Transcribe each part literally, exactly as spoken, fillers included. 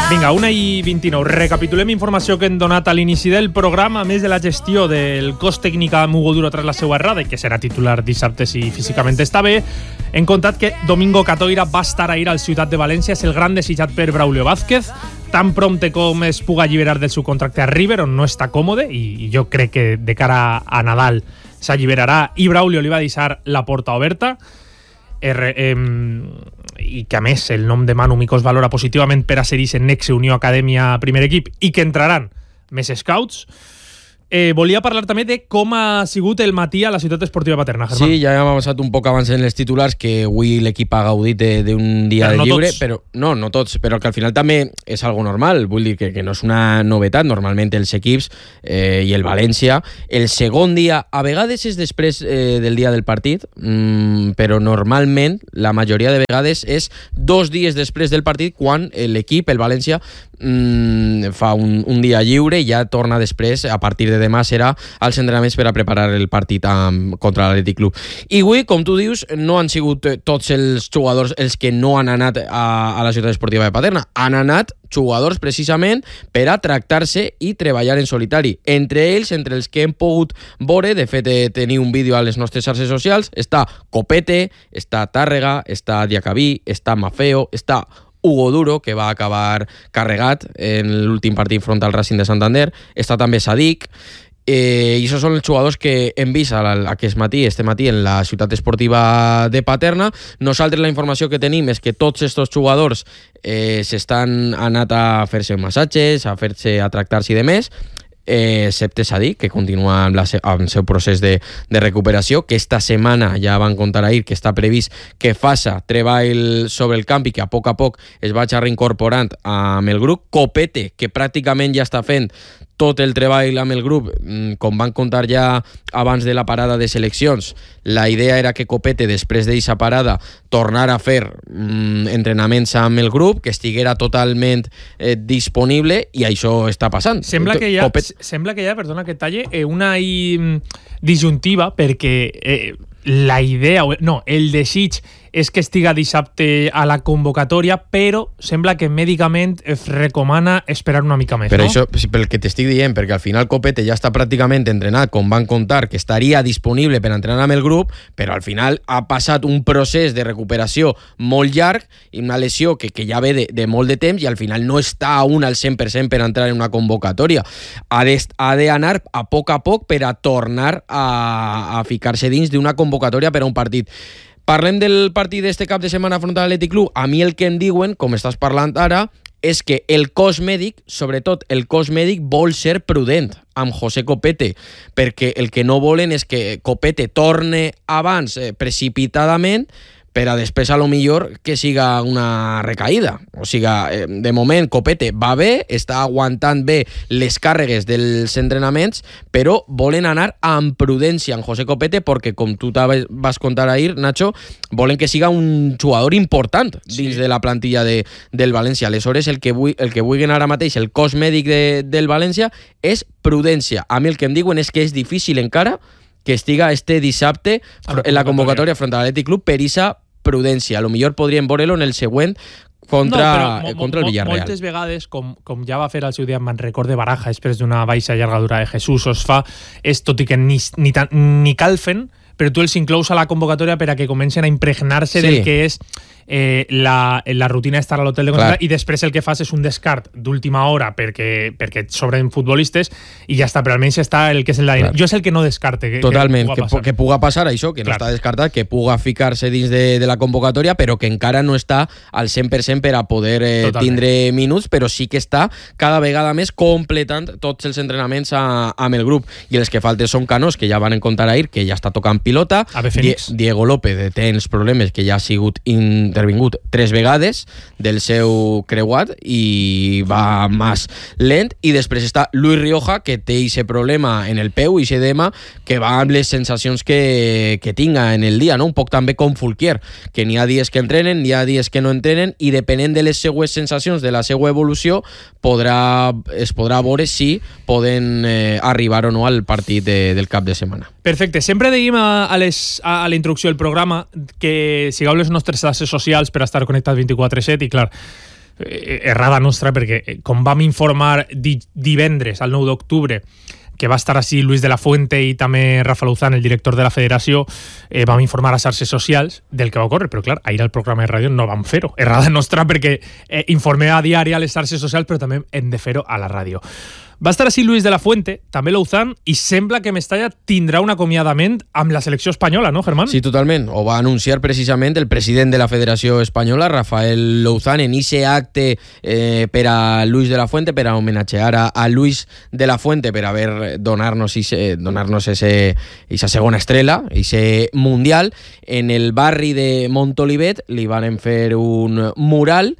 Vinga, una i vint-i-nou. Recapitulem informació que hem donat a l'inici del programa. A més de la gestió del cos tècnic amb Hugo Duro tras la seva errada, i que serà titular dissabte si físicament està bé, hem contat que Domingo Catoira va estar ahir al Ciutat de València. És el gran desitjat per Braulio Vázquez. Tan prompte com es puga alliberar del seu contracte a River, on no està còmode, i jo crec que de cara a Nadal s'alliberarà, i Braulio li va deixar la porta oberta. Er, eh, i que a més el nom de Manu Micó es valora positivament per a ser-hi en Nexe Unió Acadèmia primer equip, i que entraran més scouts. Eh, volia parlar també de com ha sigut el matí a la Ciutat Esportiva Paterna, Germán. Sí, ja hem avançat un poc abans en les titulars que avui l'equip ha gaudit d'un dia però no de lliure, tots. però no, no tots, però que al final també és algo normal, vull dir que, que no és una novetat. Normalment els equips eh, i el València, el segon dia, a vegades és després eh, del dia del partit, mmm, però normalment, la majoria de vegades és dos dies després del partit, quan l'equip, el València, mmm, fa un, un dia lliure i ja torna després, a partir de demà serà als entrenaments per a preparar el partit amb, contra l'Atlètic Club. I avui, com tu dius, no han sigut tots els jugadors els que no han anat a, a la Ciutat Esportiva de Paterna. Han anat jugadors precisament per a tractar-se i treballar en solitari. Entre ells, entre els que hem pogut veure, de fet tenir un vídeo a les nostres xarxes socials, està Copete, està Tàrrega, està Diacabí, està Mafeo, està Hugo Duro, que va acabar carregat en l'últim partit front al Racing de Santander, està també Sadik, eh, i això són els jugadors que hem vist aquest matí, este matí en la Ciutat Esportiva de Paterna. Nosaltres la informació que tenim és que tots aquests jugadors eh, s'estan anat a fer-se massatges, a fer-se a tractar-se i demés, Eh, excepte Sadik, que continua amb, la se- amb el seu procés de, de recuperació, que esta setmana ja van contar ahir que està previst que faça treball sobre el camp i que a poc a poc es vagi reincorporant amb el grup. Copete, que pràcticament ja està fent tot el treball amb el grup, com van contar ja abans de la parada de seleccions. La idea era que Copete, després d'aquesta parada, tornara a fer mm, entrenaments amb el grup, que estiguera totalment eh, disponible, i això està passant. Sembla que hi ha, Copete... sembla que hi ha, perdona que et talle, eh, una i, disjuntiva, perquè eh, la idea, no, el desig és que estiga dissabte a la convocatòria, però sembla que mèdicament es recomana esperar una mica més, però no? això, pel que t'estic dient, perquè al final Copete ja està pràcticament entrenat, com van contar, que estaria disponible per entrenar amb el grup, però al final ha passat un procés de recuperació molt llarg i una lesió que, que ja ve de, de molt de temps, i al final no està aún al cent per cent per entrar en una convocatòria. Ha d'anar a poc a poc per a tornar a, a ficar-se dins d'una convocatòria per a un partit. Parlem del partit d'este cap de setmana front a l'Atlètic Club. A mi el que em diuen, com estàs parlant ara, és que el cos mèdic, sobretot el cos mèdic, vol ser prudent amb José Copete, perquè el que no volen és que Copete torne abans eh, precipitadament, per a després a lo millor que siga una recaïda. O sigui, de moment Copete va bé, està aguantant bé les càrregues dels entrenaments, però volen anar amb prudència en José Copete, perquè com tu vas contar ahir, Nacho, volen que siga un jugador important dins sí. de la plantilla de, del València. Aleshores, el que, vull, el que vulguin ara mateix el cos mèdic de, del València és prudència. A mi el que em diuen és que és difícil encara que estiga este dissabte en la convocatòria front a l'Atlètic Club per isa prudència. A lo millor podríem veure-lo en el següent contra, no, però, eh, contra el Villarreal. Moltes vegades, com, com ja va fer al seu dia amb Manrecord de Baraja després d'una baixa llargadura de Jesús, os fa, és tot i que ni, ni, tan, ni calfen, però tu els inclous a la convocatòria per a que comencen a impregnar-se sí. del que és eh, la, la rutina d'estar a l'hotel de concentració, i després el que fas és un descart d'última hora perquè, perquè et sobren futbolistes i ja està, però almenys està el que és el d'ahir. Jo és el que no descarte. Que, Totalment, que, que, que puga passar això, que Clar. no està descartat, que puga ficar-se dins de, de la convocatòria, però que encara no està al cent per cent per a poder eh, tindre minuts, però sí que està cada vegada més completant tots els entrenaments a, amb el grup. I els que falten són Canós, que ja van contar ahir, que ja està tocant pilota. Die, Diego López té els problemes, que ja ha sigut intervingut tres vegades del seu creuat i va més lent, i després està Luis Rioja, que té aquest problema en el peu i aquest edema, que va amb les sensacions que, que tinga en el dia, no? Un poc també com Fulquier, que n'hi ha dies que entrenen, n'hi ha dies que no entrenen, i depenent de les seues sensacions, de la seva evolució, podrà, es podrà veure si poden eh, arribar o no al partit de, del cap de setmana. Perfecte. Sempre dèiem a, a, les, a, a la introducció del programa que sigueu les nostres xarxes socials per estar connectats vint-i-quatre set, i clar, eh, errada nostra, perquè com vam informar di, divendres, al nou d'octubre, que va estar així Luis de la Fuente i també Rafa Luzán, el director de la federació, eh, vam informar a xarxes socials del que va ocórrer, però clar, ahir al programa de ràdio no vam fer-ho. Errada nostra perquè eh, informé a diari a les xarxes socials, però també hem de fer-ho a la ràdio. Va estar així Luis de la Fuente, també Luzán, i sembla que Mestalla tindrà un acomiadament amb la selecció espanyola, no, Germán? Sí, totalment. Ho va anunciar precisament el president de la Federació Espanyola, Rafael Luzán, en ese acte eh, per a Luis de la Fuente, per a homenatgear a, a Luis de la Fuente, per haver donar-nos ese, donar-nos ese, esa segona estrella, ese mundial. En el barri de Montolivet li van fer un mural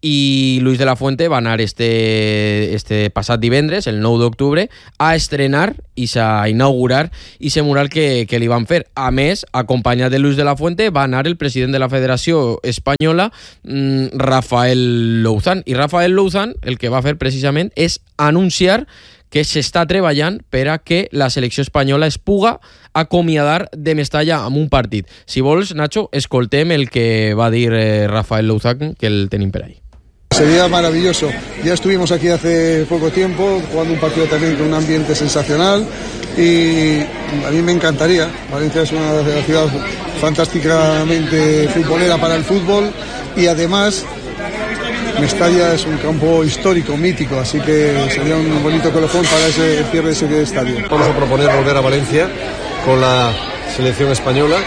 i Luis de la Fuente va anar este, este passat divendres, el nou d'octubre, a estrenar i a inaugurar ese mural que, que li van fer. A més, acompanyat de Luis de la Fuente, va anar el president de la Federació Espanyola, mmm, Rafael Luzán. I Rafael Luzán el que va fer precisament és anunciar que s'està treballant per a que la selecció espanyola es puga acomiadar de Mestalla amb un partit. Si vols, Nacho, escoltem el que va dir eh, Rafael Luzán, que el tenim per ahí. Sería maravilloso. Ya estuvimos aquí hace poco tiempo jugando un partido también con un ambiente sensacional y a mí me encantaría. Valencia es una ciudad fantásticamente futbolera para el fútbol y además Mestalla es un campo histórico, mítico, así que sería un bonito colofón para ese cierre de ese estadio. Vamos a proponer volver a Valencia con la selección española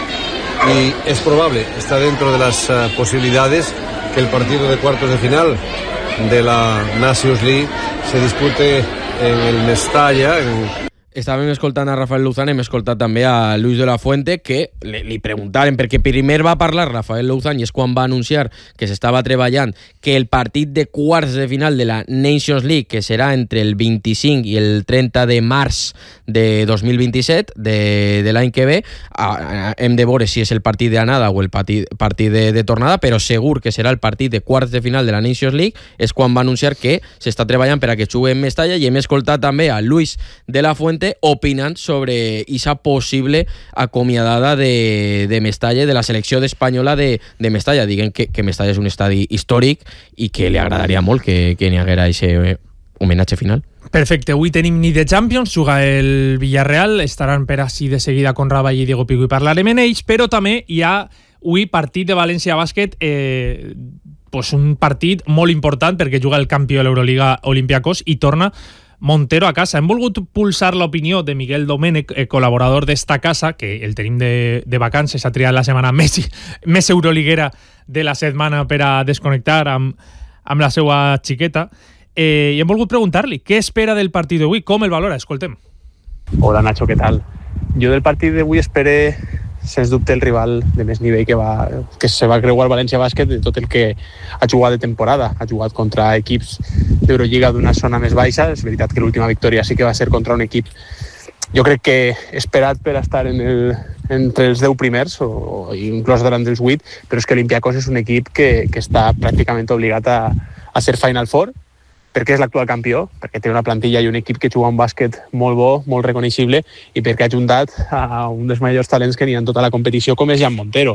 y es probable, está dentro de las uh, posibilidades que el partido de cuartos de final de la Nations League se dispute en el Mestalla. En... Estàvem escoltant a Rafael Luzán, hem escoltat també a Luis de la Fuente, que li, li preguntaren, perquè primer va parlar Rafael Luzán i és quan va anunciar que s'estava treballant que el partit de quarts de final de la Nations League, que serà entre el vint-i-cinc i el trenta de març de dos mil vint-i-set, de, de l'any que ve, a, a, hem de veure si és el partit d'anada o el partit, partit de, de tornada, però segur que serà el partit de quarts de final de la Nations League, és quan va anunciar que s'està treballant per a que jugui en Mestalla, i hem escoltat també a Luis de la Fuente opinant sobre esa possible acomiadada de, de Mestalla, de la selecció espanyola de, de Mestalla. Diguen que, que Mestalla és un estadi històric i que li agradaria molt que, que n'hi haguera aquest homenatge final. Perfecte, avui tenim nit de Champions, juga el Villarreal, estaran per així de seguida con Raball i Diego Pico i parlarem en ells, però també hi ha avui partit de València Bàsquet, eh, pues un partit molt important perquè juga el campió de l'Euroliga Olympiacos i torna Montero a casa. Hem volgut pulsar l'opinió de Miguel Domènech, eh, col·laborador d'esta casa, que el tenim de, de vacances, ha triat la setmana més, més euroliguera de la setmana per a desconnectar amb, amb la seva xiqueta, eh, i hem volgut preguntar-li què espera del partit d'avui, com el valora. Escoltem. Hola Nacho, què tal? Jo del partit d'avui espere sens dubte el rival de més nivell que, va, que se va creuar el València Bàsquet de tot el que ha jugat de temporada. Ha jugat contra equips d'Eurolliga d'una zona més baixa. És veritat que l'última victòria sí que va ser contra un equip, jo crec que esperat per estar en el, entre els deu primers o, o inclús davant dels vuit, però és que l'Olympiacos és un equip que, que està pràcticament obligat a, a ser Final Four, perquè és l'actual campió, perquè té una plantilla i un equip que juga un bàsquet molt bo, molt reconeixible, i perquè ha juntat a un dels majors talents que n'hi ha en tota la competició, com és Jan Montero.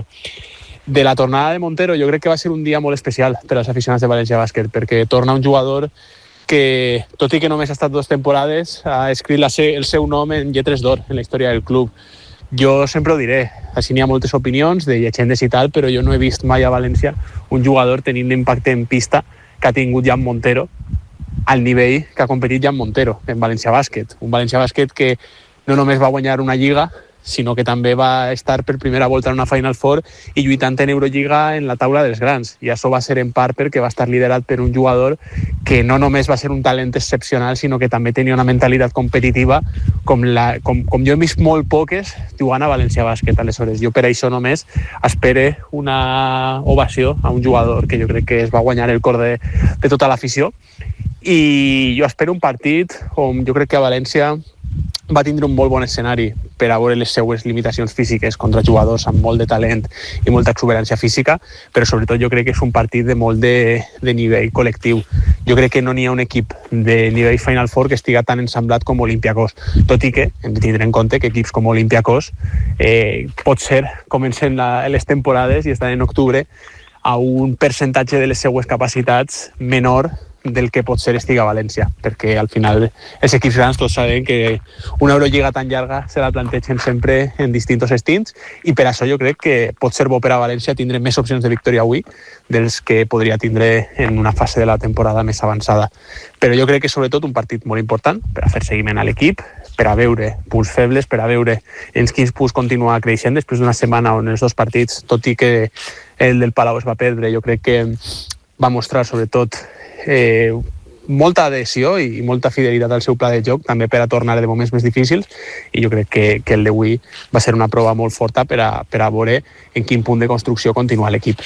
De la tornada de Montero jo crec que va ser un dia molt especial per als aficionats de València Bàsquet, perquè torna un jugador que, tot i que només ha estat dues temporades, ha escrit la se- el seu nom en lletres d'or en la història del club. Jo sempre ho diré, així n'hi ha moltes opinions de llegendes i tal, però jo no he vist mai a València un jugador tenint impacte en pista que ha tingut Jan Montero al nivell que ha competit Jan Montero en València Bàsquet. Un València Bàsquet que no només va guanyar una lliga, sinó que també va estar per primera volta en una Final Four i lluitant en Eurolliga en la taula dels grans. I això va ser en part perquè va estar liderat per un jugador que no només va ser un talent excepcional, sinó que també tenia una mentalitat competitiva com, la, com, com jo he vist molt poques jugant a València Bàsquet. Aleshores, jo per això només espere una ovació a un jugador que jo crec que es va guanyar el cor de, de tota l'afició. I jo espero un partit on jo crec que a València va tindre un molt bon escenari per a veure les seues limitacions físiques contra jugadors amb molt de talent i molta exuberància física, però sobretot jo crec que és un partit de molt de, de nivell col·lectiu. Jo crec que no n'hi ha un equip de nivell Final Four que estiga tan ensamblat com Olympiacos, tot i que hem de tindre en compte que equips com Olympiacos eh, pot ser comencen la, les temporades i estan en octubre a un percentatge de les seues capacitats menor del que pot ser estiga València, perquè al final els equips grans tots saben que una Eurolliga tan llarga se la plantegen sempre en distints estints i per això jo crec que pot ser bo per a València tindre més opcions de victòria avui dels que podria tindre en una fase de la temporada més avançada. Però jo crec que és sobretot un partit molt important per a fer seguiment a l'equip, per a veure punts febles, per a veure en quins punts continua creixent després d'una setmana on els dos partits, tot i que el del Palau es va perdre, jo crec que va mostrar sobretot eh, molta adhesió i molta fidelitat al seu pla de joc, també per a tornar de moments més difícils, i jo crec que, que el d'avui va ser una prova molt forta per a, per a veure en quin punt de construcció continua l'equip.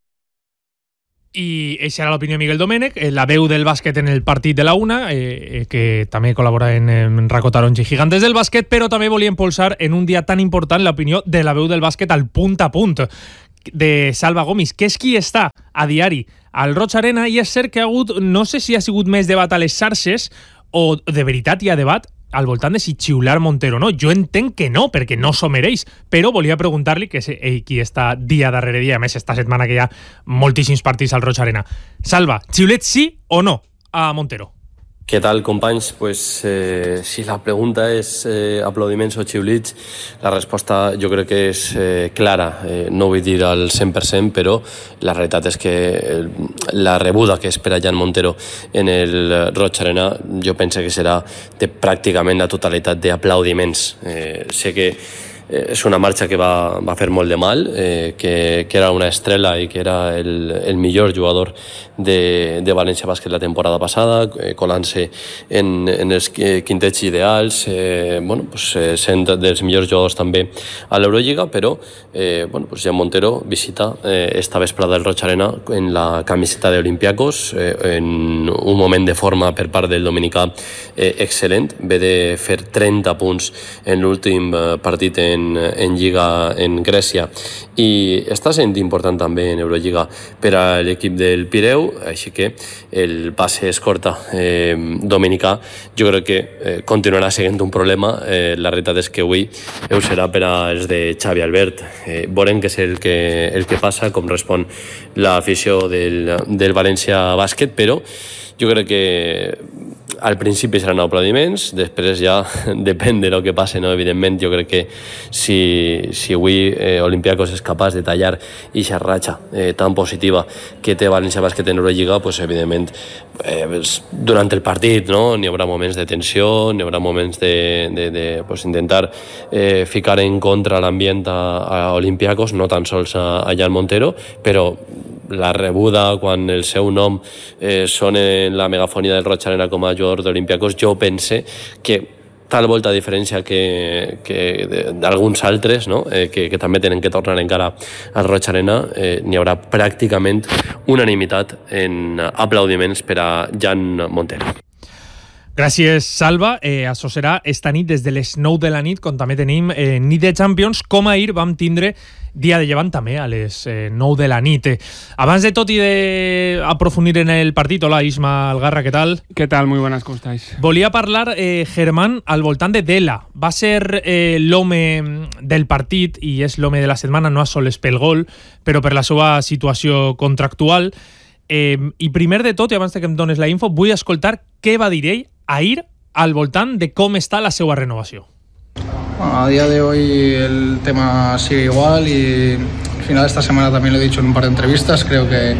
I aquesta era l'opinió de Miguel Domènech, la veu del bàsquet en el partit de la una, eh, que també col·labora en, en Raco Taronja i Gigantes del bàsquet, però també volia impulsar en un dia tan important l'opinió de la veu del bàsquet al punt a punt de Salva Gomis, que és qui està a diari al Roig Arena, i és cert que ha hagut, no sé si ha sigut més debat a les xarxes o de veritat hi ha debat al voltant de si xiular Montero o no. Jo entenc que no, perquè no s'ho mereix, però volia preguntar-li, que és ell qui està dia darrere dia, a més esta setmana que hi ha moltíssims partits al Roig Arena. Salva, xiulet sí o no a Montero? Què tal, companys? Pues, eh, si la pregunta és eh, aplaudiments o xiulits, la resposta jo crec que és eh, clara. Eh, no vull dir al cent per cent, però la realitat és que eh, la rebuda que espera Jan Montero en el Roig Arena jo penso que serà de pràcticament la totalitat d'aplaudiments. Eh, sé que és una marxa que va, va fer molt de mal, eh, que, que era una estrella i que era el, el millor jugador de, de València Bàsquet la temporada passada, eh, colant-se en, en els quintets ideals, eh, bueno, pues, eh, sent dels millors jugadors també a l'Eurolliga, però eh, bueno, pues Jan Montero visita eh, esta vesprada del Roig Arena en la camiseta de Olympiacos, eh, en un moment de forma per part del dominicà eh, excel·lent, ve de fer trenta punts en l'últim eh, partit en En, en Lliga en Grècia i està sent important també en Eurolliga per a l'equip del Pireu, així que el passe escorta eh, dominicà jo crec que eh, continuarà sent un problema. Eh, la realitat és que avui ho serà per als de Xavi Albert. Eh, veurem què és el que, el que passa, com respon l'afició del, del València Bàsquet, però jo crec que al principi seran aplaudiments, després ja depèn de lo que passe, no? Evidentment, jo crec que si, si avui eh, Olympiacos és capaç de tallar ixa ratxa eh, tan positiva que té València Bàsquet en Eurolliga, pues, evidentment, eh, durant el partit, no? N'hi haurà moments de tensió, n'hi haurà moments de, de, de pues, intentar eh, ficar en contra l'ambient a, a Olympiacos, no tan sols a, a Jan Montero, però la rebuda quan el seu nom eh, sona en la megafonia del Roig Arena com a jugador d'Olympiacos, jo pense que tal volta a diferència que, que d'alguns altres, no? eh, que, que també tenen que tornar encara al Roig Arena, eh, n'hi haurà pràcticament unanimitat en aplaudiments per a Jan Montero. Gràcies, Salva. Eh, això serà esta nit des de les nou de la nit, com també tenim eh, nit de Champions, com ahir vam tindre dia de Llevant també a les eh, nou de la nit. Eh, abans de tot i d'aprofundir en el partit, hola Isma Algarra, què tal? ¿Qué tal? Muy buenas, ¿cómo estáis? Volia parlar, eh, Germán, al voltant de Dela. Va ser eh, l'home del partit i és l'home de la setmana, no sols pel gol, però per la seva situació contractual. Eh, I primer de tot, i abans que em dones la info, vull escoltar què va dir ell ahir al voltant de com està la seva renovació. Bueno, a día de hoy el tema sigue igual y al final de esta semana también lo he dicho en un par de entrevistas, creo que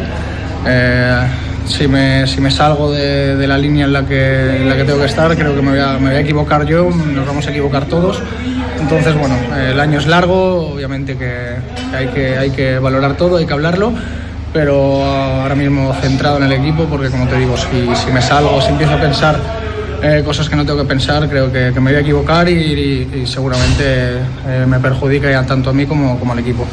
eh, si, me, si me salgo de, de la línea en la, que, en la que tengo que estar, creo que me voy, a, me voy a equivocar yo, nos vamos a equivocar todos. Entonces, bueno, el año es largo, obviamente que, que, hay, que hay que valorar todo, hay que hablarlo, pero ahora mismo centrado en el equipo, porque como te digo, si, si me salgo, si empiezo a pensar eh, cosas que no tengo que pensar, creo que, que me voy a equivocar y, y, y seguramente eh, me perjudica ya tanto a mí como, como al equipo.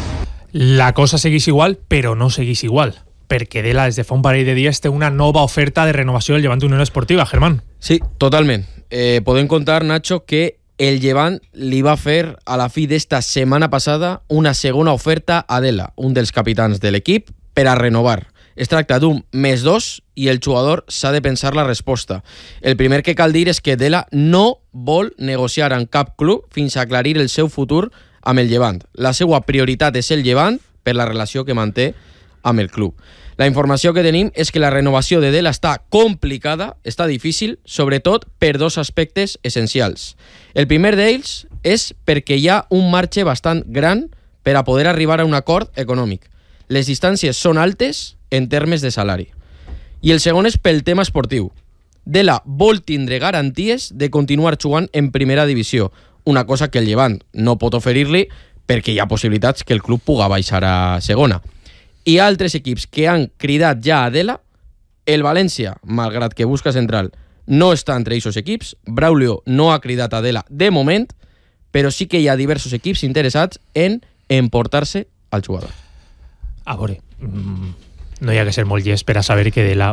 La cosa seguís igual, però no seguís igual, perquè Dela des de fa un parell de dies té una nova oferta de renovació del Llevant Unió Esportiva, Germán. Sí, totalment. Eh, podem contar, Nacho, que el Llevant li va fer a la fi d'esta setmana passada una segona oferta a Dela, un dels capitans de l'equip, per a renovar. Es tracta d'un més dos i el jugador s'ha de pensar la resposta. El primer que cal dir és que Dela no vol negociar en cap club fins a aclarir el seu futur amb el Llevant. La seva prioritat és el Llevant per la relació que manté amb el club. La informació que tenim és que la renovació de Dela està complicada, està difícil, sobretot per dos aspectes essencials. El primer d'ells és perquè hi ha un marge bastant gran per a poder arribar a un acord econòmic. Les distàncies són altes en termes de salari. I el segon és pel tema esportiu. Dela vol tindre garanties de continuar jugant en primera divisió, una cosa que el Llevant no pot oferir-li perquè hi ha possibilitats que el club puga baixar a segona. Hi ha altres equips que han cridat ja a Dela. El València, malgrat que busca central, no està entre aquests equips. Braulio no ha cridat a Dela de moment, però sí que hi ha diversos equips interessats en emportar-se al jugador. A veure, no hi ha que ser molt llest per a saber que Dela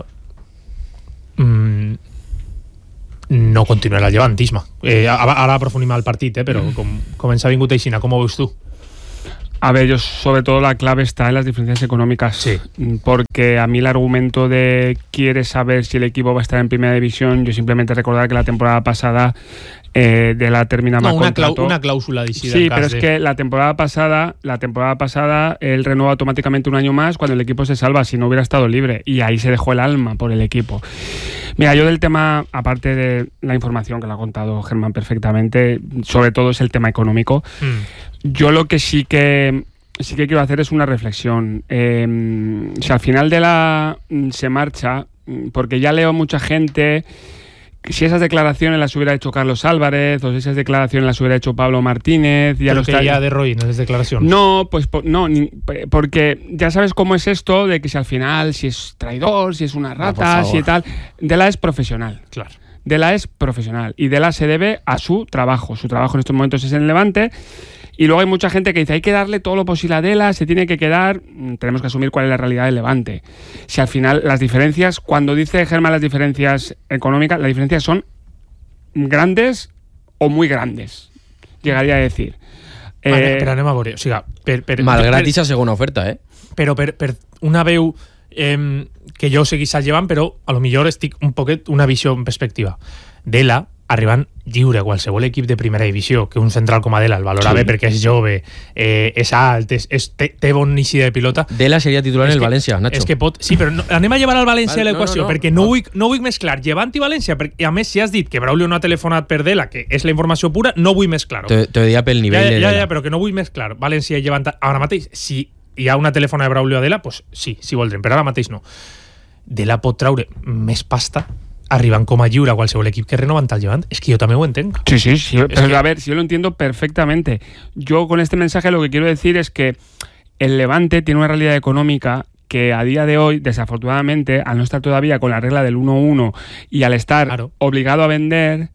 mm, no continuarà el Llevant, Isma. Eh, ara aprofundim al partit, eh, però com, com ens ha vingut aixina, com ho veus tu? A ver, yo sobre todo la clave está en las diferencias económicas, sí. Porque a mí el argumento de quieres saber si el equipo va a estar en primera división, yo simplemente recordar que la temporada pasada eh, de la termina no, más una, contrato. clau, una cláusula de sí, pero es de... que la temporada pasada, la temporada pasada él renueva automáticamente un año más cuando el equipo se salva, si no hubiera estado libre, y ahí se dejó el alma por el equipo. Mira, yo del tema, aparte de la información que lo ha contado Germán perfectamente, sobre todo es el tema económico. Mm. Yo lo que sí que sí que quiero hacer es una reflexión. Eh, si al final de la se marcha, porque ya leo mucha gente, si esas declaraciones las hubiera hecho Carlos Álvarez o si esas declaraciones las hubiera hecho Pablo Martínez, ya pero lo que está ya de Roy, no es declaración. No, pues no, ni, porque ya sabes cómo es esto de que si al final si es traidor, si es una rata, no, si tal, Dela es profesional. Claro. Dela es profesional y Dela se debe a su trabajo. Su trabajo en estos momentos es en el Levante. Y luego hay mucha gente que dice hay que darle todo lo posible a Dela, se tiene que quedar. Tenemos que asumir cuál es la realidad del Levante. Si al final las diferencias, cuando dice Germán las diferencias económicas, las diferencias son grandes o muy grandes, llegaría a decir. Vale, eh, però anem a veure, o sigui, per, per, malgrat aquesta segona oferta, eh? Però per, per una veu eh, que jo seguís al Llevant, però a lo millor estic un poquet una visió en perspectiva. Dela arribant lliure a qualsevol equip de primera divisió, que un central com a Dela el valora sí. bé perquè és jove, eh, és alt, és, és, té, té bon inici de pilota. Dela seria titular en el que, València, Nacho. És que pot, sí, però no, anem a llevar al València vale, a l'equació, no, no, no, perquè no, no. Vull, no vull mesclar Llevant i València, perquè a més si has dit que Braulio no ha telefonat per Dela, que és la informació pura, no vull mesclar-ho. Te, te diria pel nivell ja, de ja, Dela. Ja, però que no vull mesclar València i Llevant ara mateix. Si hi ha una telefona de Braulio a Dela, pues sí, si voldrem, però ara mateix no. Dela pot traure més pasta arriban como a lliure a qualsevol equip que renovant al Llevant. Es que yo también lo entiendo. Sí, sí, sí. Pero que... a ver, si yo lo entiendo perfectamente. Yo con este mensaje lo que quiero decir es que el Levante tiene una realidad económica que a día de hoy, desafortunadamente, al no estar todavía con la regla del uno uno y al estar claro. obligado a vender,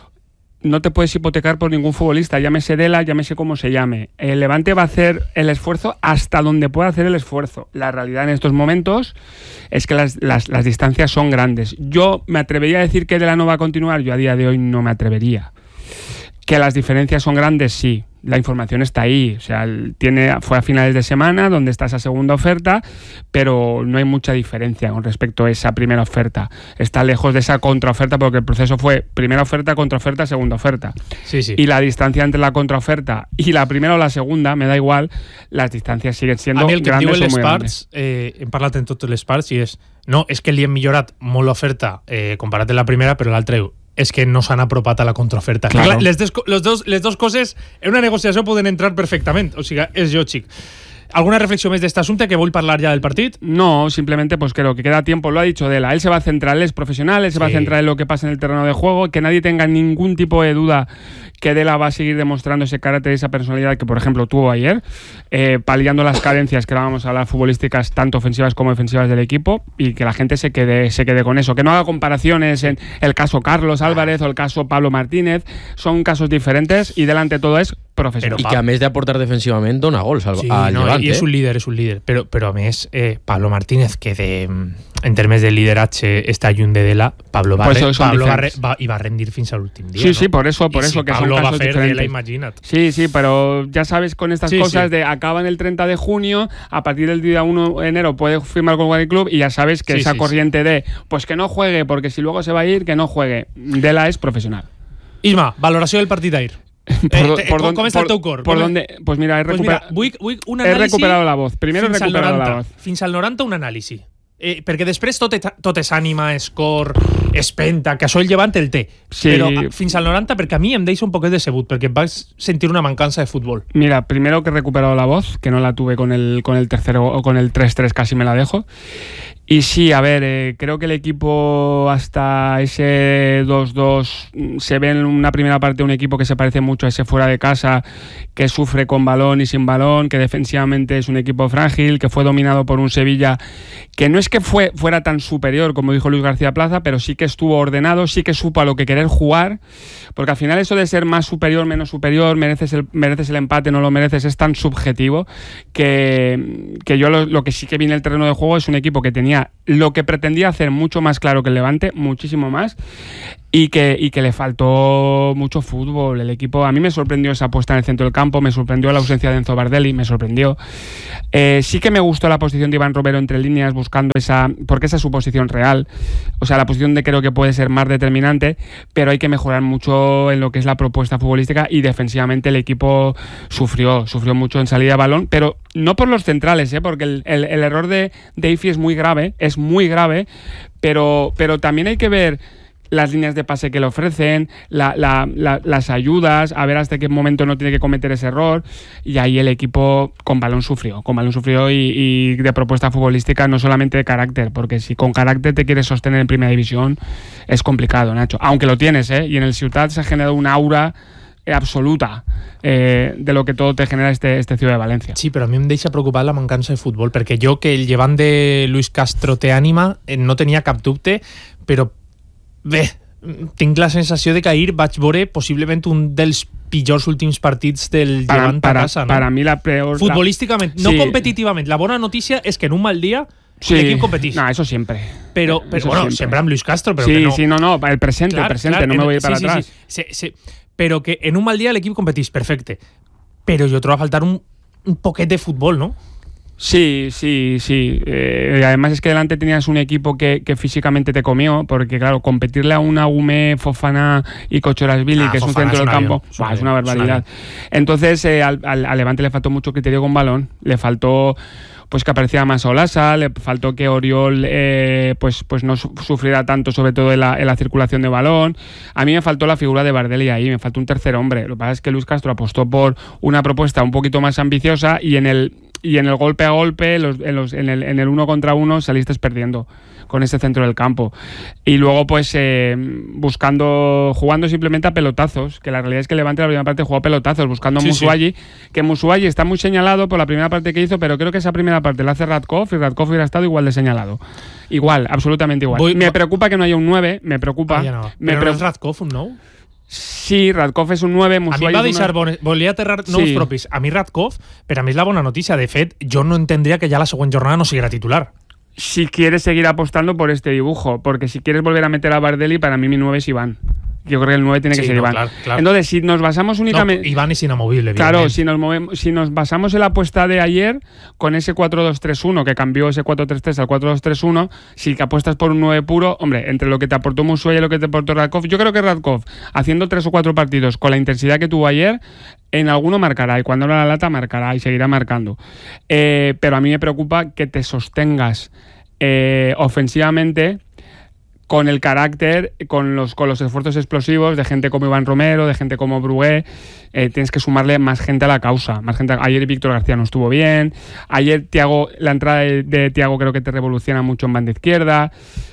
no te puedes hipotecar por ningún futbolista, llámese Dela, llámese como se llame. El Levante va a hacer el esfuerzo hasta donde pueda hacer el esfuerzo. La realidad en estos momentos es que las, las, las distancias son grandes. Yo me atrevería a decir que Dela no va a continuar, yo a día de hoy no me atrevería. Que las diferencias son grandes, sí. La información está ahí, o sea, tiene, fue a finales de semana donde está esa segunda oferta, pero no hay mucha diferencia con respecto a esa primera oferta. Está lejos de esa contraoferta porque el proceso fue primera oferta, contraoferta, segunda oferta. Sí, sí. Y la distancia entre la contraoferta y la primera o la segunda, me da igual, las distancias siguen siendo grandes o muy grandes. Parts, eh, hem parlat en tots les parts i és, no, és que li hem millorat molt l'oferta eh, comparat amb la primera, però l'altra és que no s'han apropat a la contraoferta. Claro. Les, des, les, dos, les dos coses en una negociació poden entrar perfectament, o sigui, és lògic. ¿Alguna reflexión más de este asunto que voy a hablar ya del partido? No, simplemente pues creo que queda tiempo, lo ha dicho Dela, él se va a centrar, él es profesional, él se sí. va a centrar en lo que pasa en el terreno de juego, que nadie tenga ningún tipo de duda que Dela va a seguir demostrando ese carácter y esa personalidad que por ejemplo tuvo ayer, eh, paliando las carencias que vamos a hablar futbolísticas tanto ofensivas como defensivas del equipo y que la gente se quede, se quede con eso, que no haga comparaciones en el caso Carlos Álvarez o el caso Pablo Martínez, son casos diferentes y delante de todo es profesional. I que a més d'aportar defensivament dona gols al, sí, al no, Llevant. I és un líder, és un líder. Però, però a més, eh, Pablo Martínez, que de, en termes de lideratge està lluny de Dela, Pablo, va, re, Pablo va, re, va, i va rendir fins a l'últim dia. Sí, ¿no? sí, por eso, por y eso si que Pablo son va casos a fer diferentes. Dela, imagina't. Sí, sí, pero ya sabes con estas sí, cosas sí. de acaban el treinta de junio, a partir del día uno de enero puede firmar con cualquier club y ya sabes que sí, esa sí, corriente sí. de pues que no juegue porque si luego se va a ir, que no juegue. Dela es profesional. Isma, valoració del partit d'ahir. Por, eh, por, com, com està el teu cor? Por donde, pues mira, he, recupera pues mira, vull, vull un he recuperado la voz. Primero he recuperado noranta, la voz. Fins al noranta un anàlisi. Eh, perquè després tot, tot és ànima, és cor, és penta, que això el Llevant el té. Sí. Però fins al noranta, perquè a mi em deixa un poquet decebut, perquè em vaig sentir una mancança de fútbol. Mira, primero que he recuperado la voz, que no la tuve con el, con el tercero o con el tres tres, casi me la dejo. Y sí, a ver, eh, creo que el equipo hasta ese dos dos se ve en una primera parte un equipo que se parece mucho a ese fuera de casa, que sufre con balón y sin balón, que defensivamente es un equipo frágil, que fue dominado por un Sevilla que no es que fue, fuera tan superior como dijo Luis García Plaza, pero sí que estuvo ordenado, sí que supo a lo que querer jugar, porque al final eso de ser más superior, menos superior, mereces el, mereces el empate, no lo mereces, es tan subjetivo que, que yo lo, lo que sí que vi en el terreno de juego es un equipo que tenía lo que pretendía hacer mucho más claro que el Levante, muchísimo más, y que, y que le faltó mucho fútbol. El equipo, a mí me sorprendió esa puesta en el centro del campo, me sorprendió la ausencia de Enzo Bardelli, me sorprendió. Eh, sí que me gustó la posición de Iván Romero entre líneas, buscando esa, porque esa es su posición real, o sea, la posición de creo que puede ser más determinante, pero hay que mejorar mucho en lo que es la propuesta futbolística, y defensivamente el equipo sufrió, sufrió mucho en salida de balón, pero no por los centrales, ¿eh? Porque el, el, el error de, de Ifi es muy grave, es muy grave, pero, pero también hay que ver las líneas de pase que le ofrecen, la, la, la, las ayudas, a ver hasta qué momento no tiene que cometer ese error, y ahí el equipo con balón sufrió, con balón sufrió y, y de propuesta futbolística, no solamente de carácter, porque si con carácter te quieres sostener en primera división es complicado, Nacho, aunque lo tienes, ¿eh? Y en el Ciutat se ha generado un aura absoluta eh, de lo que todo te genera este, este Ciudad de Valencia. Sí, però a mi em deixa preocupar la mancança de futbol, perquè jo, que el Llevant de Luis Castro té ànima, eh, no tenia cap dubte, però bé, tinc la sensació de que ahir vaig veure possiblement un dels pitjors últims partits del para, Llevant para, a casa, no? Para mi la peor... Futbolísticament, la... no sí. competitivament. La bona notícia és que en un mal dia sí. l'equip competís. No, eso siempre. Pero, pero eso bueno, siempre. siempre amb Luis Castro, pero sí, que no... Sí, no, no, el presente, clar, el presente, clar, no me voy a ir para sí, atrás. Sí, sí, sí. Pero que en un mal día l'equip competís, perfecte. Pero yo trobo a faltar un, un poquet de fútbol, ¿no? Sí, sí, sí. Eh, además es que delante tenías un equipo que, que físicamente te comió, porque claro, competirle a una Ume, Fofana y Kochorasvili, ah, que es Fofana un centro del campo, avión, bah, es una barbaridad. Entonces eh, al, al, al Levante le faltó mucho criterio con balón, le faltó pues que apareciera más Olasa, le faltó que Oriol eh, pues, pues no sufriera tanto, sobre todo en la, en la circulación de balón. A mí me faltó la figura de Bardelli ahí, me faltó un tercer hombre. Lo que pasa es que Luis Castro apostó por una propuesta un poquito más ambiciosa, y en el y en el golpe a golpe, los, en, los, en, el, en el uno contra uno saliste perdiendo con ese centro del campo. Y luego pues eh, buscando, jugando simplemente a pelotazos, que la realidad es que Levante la primera parte jugó a pelotazos, buscando a sí, Musuayi, sí. que Musuayi está muy señalado por la primera parte que hizo, pero creo que esa primera parte la hace Radkov, y Radkov hubiera estado igual de señalado. Igual, absolutamente igual. Voy, me preocupa que no haya un nueve, me preocupa. Ah, no. Me ¿Pero pre- no es Radkov un nou? Sí, Radkov és un nueve, Musuayi... A mi va deixar... Una... Volia aterrar nous sí. propis. A mi Radkov, per a mi és la bona notícia. De fet, jo no entendria que ja la següent jornada no siguiera titular. Si quieres seguir apostando por este dibujo, porque si quieres volver a meter a Bardelli, para mí mi nueve es Iván. Yo creo que el nueve tiene que sí, ser no, Iván. Claro, claro. Entonces, si nos basamos únicamente... No, Iván es inamovible. Claro, si nos, movemos, si nos basamos en la apuesta de ayer, con ese cuatro dos tres uno, que cambió ese cuatro tres tres al cuatro dos tres uno, si apuestas por un nueve puro, hombre, entre lo que te aportó Musuayi y lo que te aportó Radkov, yo creo que Radkov, haciendo tres o cuatro partidos con la intensidad que tuvo ayer, en alguno marcará, y cuando abra la lata marcará y seguirá marcando. Eh, pero a mí me preocupa que te sostengas eh, ofensivamente con el carácter, con los, con los esfuerzos explosivos de gente como Iván Romero, de gente como Brugué. Eh, tienes que sumarle más gente a la causa. Más gente. Ayer Víctor García no estuvo bien. Ayer Thiago, la entrada de, de Thiago creo que te revoluciona mucho en banda izquierda.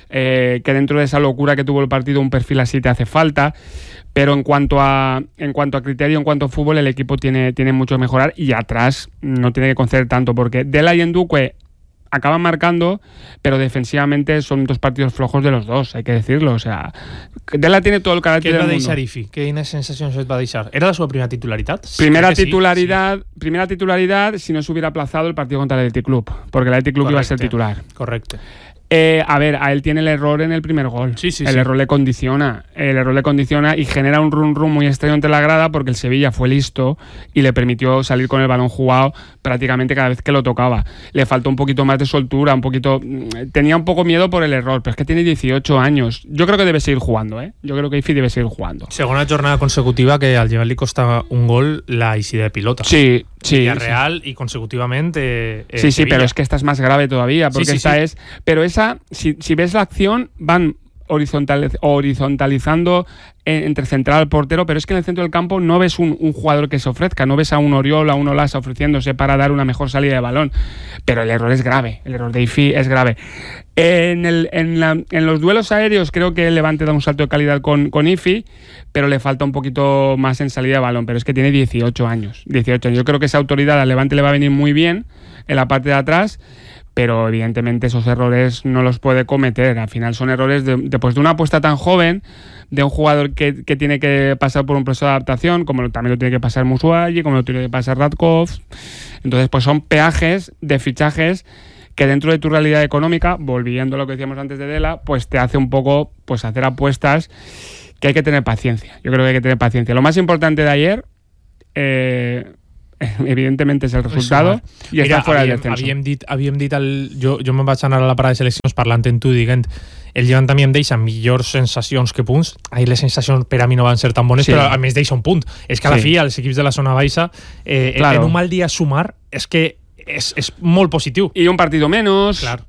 Eh, que dentro de esa locura que tuvo el partido, un perfil así te hace falta. Pero en cuanto a en cuanto a criterio, en cuanto a fútbol, el equipo tiene, tiene mucho que mejorar, y atrás no tiene que conceder tanto, porque Dela y Enduque acaban marcando, pero defensivamente son dos partidos flojos de los dos, hay que decirlo. O sea, Dela tiene todo el carácter del mundo. ¿Qué va a deixar Ifi? ¿Qué sensaciones va a deixar? ¿Era la su primera titularidad? Primera titularidad, sí, sí. primera titularidad si no se hubiera aplazado el partido contra el Athletic Club, porque el Athletic Club correcte, iba a ser titular. Correcto. Eh, a ver, a él tiene el error en el primer gol. Sí, sí, el sí. error le condiciona. El error le condiciona y genera un run run muy extraño entre la grada porque el Sevilla fue listo y le permitió salir con el balón jugado prácticamente cada vez que lo tocaba. Le faltó un poquito más de soltura, un poquito... Tenía un poco miedo por el error, pero es que tiene dieciocho años. Yo creo que debe seguir jugando, ¿eh? Yo creo que Ifi debe seguir jugando. Segunda jornada consecutiva que al llevar li costa un gol la eixida de pilota. Sí, sí. Villarreal sí. Y consecutivamente eh, Sí, sí, Sevilla. pero es que esta es más grave todavía, porque Sí, sí, esta sí. es... Pero esa, si, si ves la acción, van horizontal, horizontalizando en, entre central portero, pero es que en el centro del campo no ves un, un jugador que se ofrezca, no ves a un Oriol, a un Olaza ofreciéndose para dar una mejor salida de balón, pero el error es grave, el error de Ifi es grave. En, el, en, la, en los duelos aéreos creo que el Levante da un salto de calidad con, con Ifi, pero le falta un poquito más en salida de balón, pero es que tiene dieciocho años, dieciocho años. Yo creo que esa autoridad al Levante le va a venir muy bien en la parte de atrás, pero evidentemente esos errores no los puede cometer. Al final son errores de, de, pues de una apuesta tan joven, de un jugador que, que tiene que pasar por un proceso de adaptación, como lo, también lo tiene que pasar Musuagi, como lo tiene que pasar Radkov. Entonces, pues son peajes de fichajes que dentro de tu realidad económica, volviendo a lo que decíamos antes de Dela, pues te hace un poco pues hacer apuestas que hay que tener paciencia. Yo creo que hay que tener paciencia. Lo más importante de ayer... Eh, evidentemente és el resultado i està fora del descenso. Havíem dit, havíem dit el, jo, jo me'n vaig anar a la parada de seleccions parlant en tu dient el Llevant també em deixa millors sensacions que punts. Ahir les sensacions per a mi no van ser tan bones, sí. Però a més deixa un punt. És que a la sí. fi els equips de la zona baixa eh, claro. En un mal dia sumar és que Es, es muy positivo. Y un partido menos. Claro.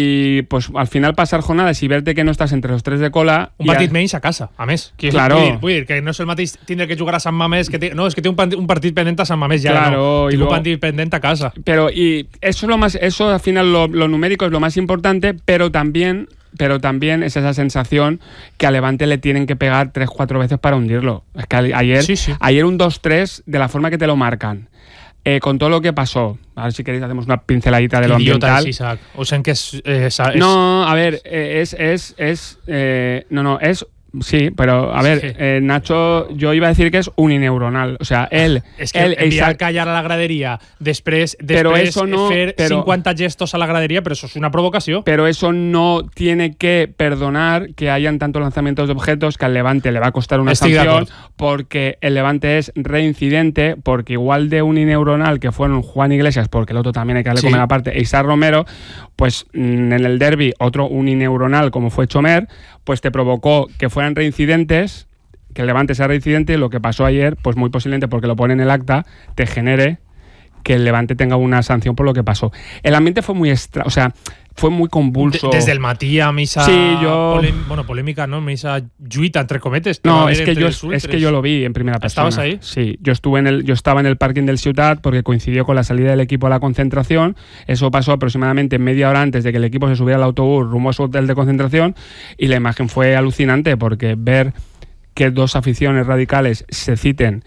Y pues al final pasar jornadas y verte que no estás entre los tres de cola. Un partit a... menys a casa, a més. Que claro. Vull dir, vull dir que no és el mateix tindre que jugar a Sant Mamés. Que té, no, és que té un, un partit pendent a Sant Mamés ya. Claro, no. y Tinc luego, un partit pendent a casa. Pero y eso es lo más, eso al final lo, lo numérico es lo más importante, pero también. Pero también es esa sensación que a Levante le tienen que pegar tres cuatro veces para hundirlo. Es que ayer, sí, sí. ayer un dos tres de la forma que te lo marcan. Eh, con todo lo que pasó, a ver si queréis hacemos una pinceladita de lo Idiota ambiental. Es Isaac. O sea, que es, eh, es, es... No, a ver, eh, es, es, es eh, no, no, es sí, pero a ver, sí. eh, Nacho, yo iba a decir que es unineuronal, o sea, él... Es que él, enviar Isaac, callar a la gradería, després, pero després eso no, fer pero, cincuenta gestos a la gradería, pero eso es una provocación. Pero eso no tiene que perdonar que hayan tantos lanzamientos de objetos que al Levante le va a costar una Estoy sanción, porque el Levante es reincidente, porque igual de unineuronal que fueron Juan Iglesias, porque el otro también hay que darle sí. comer aparte, e Isaac Romero, pues en el derbi otro unineuronal como fue Chomer, pues te provocó que fueran reincidentes, que el Levante sea reincidente, y lo que pasó ayer, pues muy posiblemente porque lo pone en el acta, te genere que el Levante tenga una sanción por lo que pasó. El ambiente fue muy extra, o sea, fue muy convulso. De, desde el Matí a misa sí, yo... polem, bueno, polémica, ¿no? Misa lluita, entre cometes. No, es que, yo, es que yo lo vi en primera persona. ¿Estabas ahí? Sí, yo estuve en el, yo estaba en el parking del Ciutat porque coincidió con la salida del equipo a la concentración. Eso pasó aproximadamente media hora antes de que el equipo se subiera al autobús rumbo a su hotel de concentración, y la imagen fue alucinante porque ver que dos aficiones radicales se citen,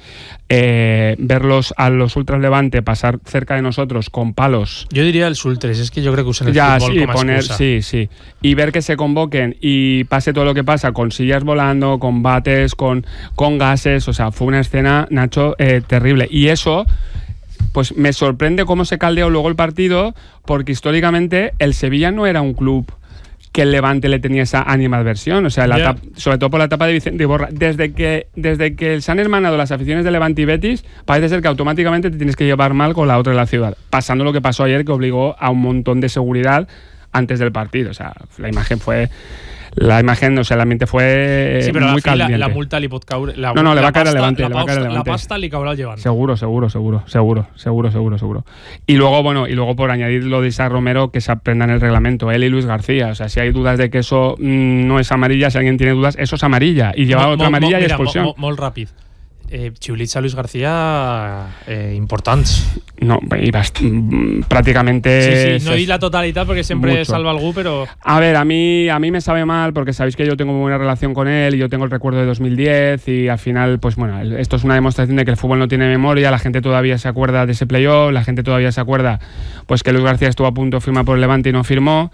eh, verlos a los Ultras Levante pasar cerca de nosotros con palos. Yo diría el Sultres, es que yo creo que usan el ya, fútbol sí, como poner, excusa. Sí, sí. Y ver que se convoquen y pase todo lo que pasa con sillas volando, con bates, con, con gases, o sea, fue una escena, Nacho, eh, terrible. Y eso... pues me sorprende cómo se caldeó luego el partido, porque históricamente el Sevilla no era un club que el Levante le tenía esa animadversión, o sea, la yeah. etapa, sobre todo por la etapa de Vicente Iborra. Desde que, desde que se han hermanado las aficiones de Levante y Betis, parece ser que automáticamente te tienes que llevar mal con la otra de la ciudad, pasando lo que pasó ayer, que obligó a un montón de seguridad antes del partido. O sea, la imagen fue... La imagen, o sea, el ambiente fue sí, pero muy la, caliente. La, la multa li pot caure... La, no, no, le va a caer al Levante. La, le va a caer la Levante. pasta li caurà al Llevant. Seguro, seguro, seguro, seguro, seguro, seguro, seguro, seguro. Y luego, bueno, y luego por añadir lo de Isaac Romero, que se aprenda en el reglamento, él y Luis García. O sea, si hay dudas de que eso mmm, no es amarilla, si alguien tiene dudas, eso es amarilla. Y lleva otra amarilla y expulsión. Molt, molt ràpid. Eh, xiulits a Luis García eh, importants. No, y bast- prácticamente... Sí, sí, no y la totalidad porque siempre mucho. salva algú, pero... A ver, a mí, a mí me sabe mal porque sabéis que yo tengo muy buena relación con él y yo tengo el recuerdo de dos mil diez y al final, pues bueno, esto es una demostración de que el fútbol no tiene memoria, la gente todavía se acuerda de ese playoff, la gente todavía se acuerda pues que Luis García estuvo a punto de firmar por el Levante y no firmó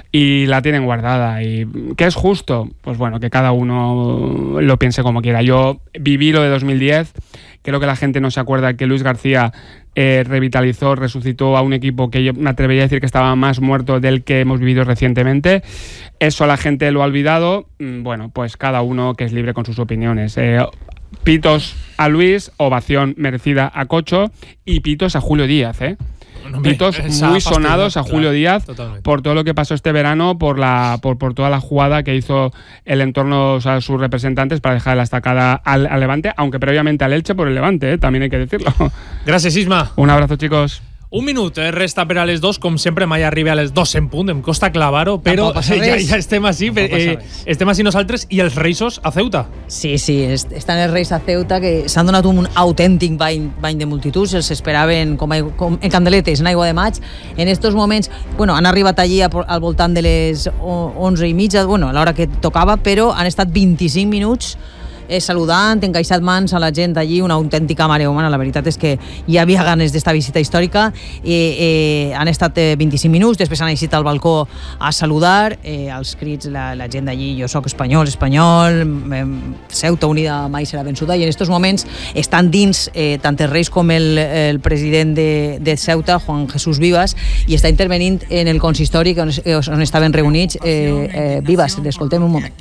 y la tienen guardada. ¿Y qué es justo? Pues bueno, que cada uno lo piense como quiera. Yo viví lo de dos mil diez diez. Creo que la gente no se acuerda que Luis García eh, revitalizó, resucitó a un equipo que yo me atrevería a decir que estaba más muerto del que hemos vivido recientemente. Eso la gente lo ha olvidado. Bueno, pues cada uno que es libre con sus opiniones. Eh, pitos a Luis, ovación merecida a Cocho y pitos a Julio Díaz, ¿eh? No, pitos muy sonados a Julio claro, Díaz totalmente. Por todo lo que pasó este verano, por la por, por toda la jugada que hizo el entorno, o sea, sus representantes para dejar la estacada al, al Levante, aunque previamente al Elche por el Levante, ¿eh? También hay que decirlo. Gracias, Isma. Un abrazo, chicos. Un minut, eh? Resta per a les dos, com sempre mai arriba a les dos en punt, em costa clavar-ho, però ja, ja estem així, eh, estem així nosaltres i els Reisos a Ceuta. Sí, sí, estan els Reis a Ceuta que s'han donat un autèntic bany, bany de multituds, els esperaven com, a, com en candeletes, en aigua de maig. En estos moments, bueno, han arribat allí a, al voltant de les onze i mitja, bueno, a l'hora que tocava, però han estat vint-i-cinc minuts Eh, saludant, encaixat mans a la gent allí, una autèntica mare humana. La veritat és que hi havia ganes d'esta visita històrica. eh, eh, han estat eh, vint-i-cinc minuts, després han eixit al balcó a saludar, eh, als crits la, la gent d'allí, jo sóc espanyol, espanyol, eh, Ceuta unida mai serà vençuda, i en estos moments estan dins eh, tant els Reis com el, el president de, de Ceuta, Juan Jesús Vivas, i està intervenint en el consistori on, on estaven reunits. eh, eh, Vivas, l'escoltem un moment.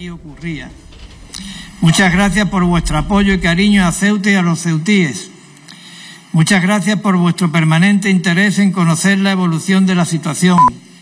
Muchas gracias por vuestro apoyo y cariño a Ceuta y a los ceutíes. Muchas gracias por vuestro permanente interés en conocer la evolución de la situación.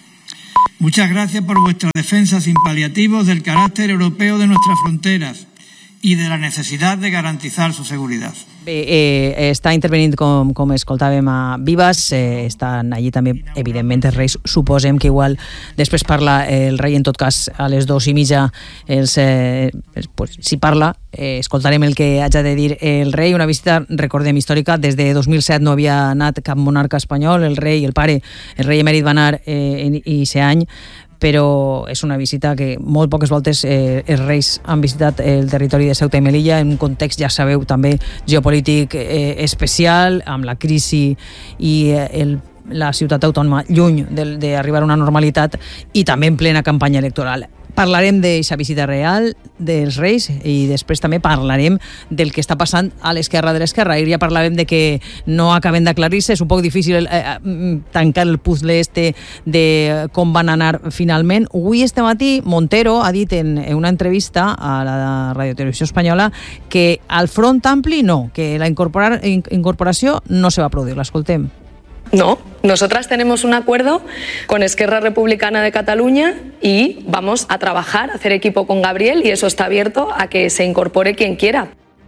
Muchas gracias por vuestra defensa sin paliativos del carácter europeo de nuestras fronteras y de la necesidad de garantizar su seguridad. Bé, eh, està intervenint, com, com escoltàvem, a Vivas, eh, estan allí també, evidentment, els Reis. Suposem que igual després parla el rei, en tot cas, a les dos i mitja, els, eh, pues, si parla, eh, escoltarem el que haja de dir el rei. Una visita, recordem, històrica. Des de dos mil set no havia anat cap monarca espanyol. El rei, el pare, el rei emèrit va anar eh, i aquest any, però és una visita que molt poques voltes eh, els Reis han visitat el territori de Ceuta i Melilla en un context, ja sabeu, també geopolític eh, especial, amb la crisi i eh, el, la ciutat autònoma lluny d'arribar a una normalitat i també en plena campanya electoral. Parlarem d'aquesta visita real dels Reis i després també parlarem del que està passant a l'esquerra de l'esquerra. Ahir ja parlàvem de que no acaben d'aclarir-se, és un poc difícil eh, tancar el puzzle este de com van anar finalment. Avui, este matí, Montero ha dit en una entrevista a la Radio Televisió Espanyola que al Front Ampli no, que la incorporar, incorporació no se va produir. L'escoltem. No, nosotras tenemos un acuerdo con Esquerra Republicana de Cataluña y vamos a trabajar, a hacer equipo con Gabriel, y eso está abierto a que se incorpore quien quiera.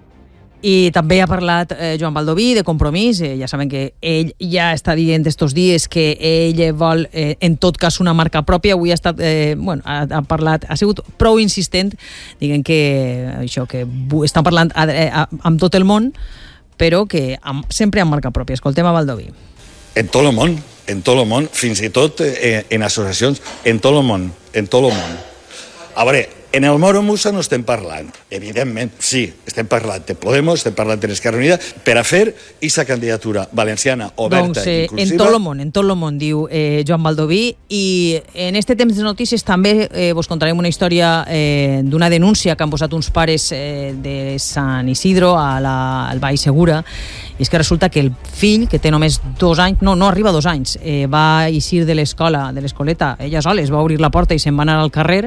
I també ha parlat eh, Joan Baldoví de Compromís. Eh, ja saben que ell ja està dient estos dies que ell vol, eh, en tot cas, una marca pròpia. Avui ha estat, eh, bueno, ha, ha parlat, ha sigut prou insistent, diguem que això, que estan parlant a, a, amb tot el món, però que amb, sempre amb marca pròpia. Escoltem a Baldoví. En tot el món, en tot el món, fins i tot eh, en associacions, en tot el món, en tot el món. A veure, en el Moro Musa no estem parlant, evidentment, sí, estem parlant de Podemos, estem parlant de l'Esquerra Unida, per a fer aquesta candidatura valenciana oberta doncs, eh, i inclusiva. En tot el món, en tot el món, diu eh, Joan Baldoví, i en este temps de notícies també eh, vos contarem una història eh, d'una denúncia que han posat uns pares eh, de Sant Isidro a la, al Baix Segura, i és que resulta que el fill, que té només dos anys, no, no arriba a dos anys, eh, va eixir de l'escola, de l'escoleta, ella sola, es va obrir la porta i se'n va anar al carrer.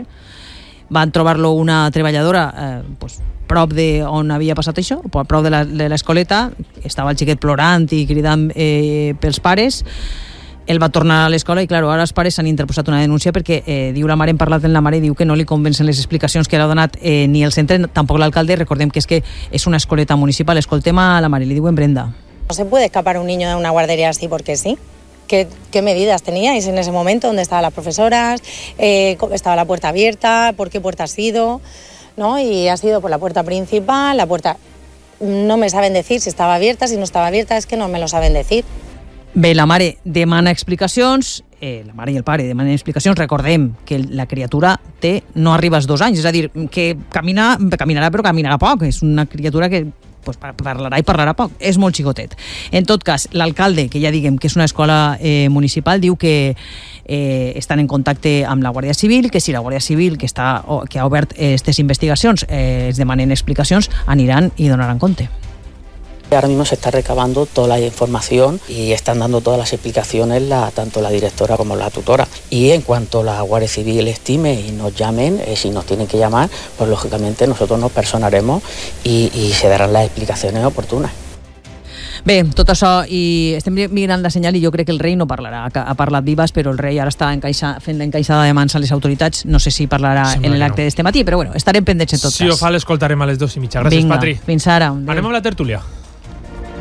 Van trobar-lo una treballadora eh, pues, prop de on havia passat això, prop de l'escoleta. Estava el xiquet plorant i cridant eh, pels pares. Ell va tornar a l'escola i, clar, ara els pares s'han interposat una denúncia perquè, eh, diu la mare, hem parlat amb la mare i diu que no li convencen les explicacions que l'ha donat eh, ni el centre, tampoc l'alcalde. Recordem que és que és una escoleta municipal. Escoltem a la mare, li diuen Brenda. No se puede escapar un niño de una guardería así porque sí. ¿Qué, ¿Qué medidas teníais en ese momento? ¿Dónde estaban las profesoras? Eh, ¿Estaba la puerta abierta? ¿Por qué puerta ha sido? ¿No? Y ha sido por la puerta principal, la puerta... No me saben decir si estaba abierta, si no estaba abierta, es que no me lo saben decir. Bé, la mare demana explicacions, eh, la mare i el pare demanen explicacions. Recordem que la criatura té, no arriba als dos anys, és a dir, que camina, caminarà però caminarà poc, és una criatura que pues, parlarà i parlarà poc, és molt xicotet. En tot cas, l'alcalde, que ja diguem que és una escola eh, municipal, diu que eh, estan en contacte amb la Guàrdia Civil, que si la Guàrdia Civil, que, està, que ha obert aquestes investigacions, eh, es demanen explicacions, aniran i donaran compte. Ahora mismo se está recabando toda la información y están dando todas las explicaciones la, tanto la directora como la tutora. Y en cuanto la Guardia Civil estime y nos llamen, eh, si nos tienen que llamar, pues lógicamente nosotros nos personaremos y, y se darán las explicaciones oportunas. Bé, tot això, i estem mirant la senyal i jo crec que el rei no parlarà. Ha parlat Vives, però el rei ara està encaixa, fent l'encaixada de mans a les autoritats. No sé si parlarà Sembla en l'acte no. d'este matí, però bueno, estarem pendents en tot si cas. Si ho fa, l'escoltarem a les dos i mitja. Gràcies, Vinga, Patri. Fins ara. Adéu. Anem amb la tertúlia.